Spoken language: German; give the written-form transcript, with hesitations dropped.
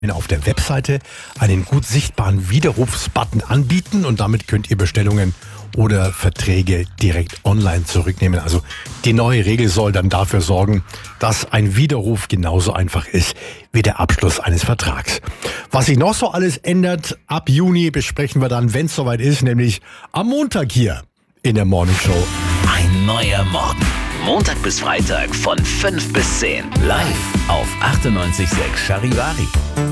auf der Webseite einen gut sichtbaren Widerrufsbutton anbieten und damit könnt ihr Bestellungen oder Verträge direkt online zurücknehmen. Also die neue Regel soll dann dafür sorgen, dass ein Widerruf genauso einfach ist wie der Abschluss eines Vertrags. Was sich noch so alles ändert, ab Juni besprechen wir dann, wenn es soweit ist, nämlich am Montag hier in der Morning Show. Ein neuer Morgen. Montag bis Freitag von 5 bis 10. Live auf 98.6 Charivari.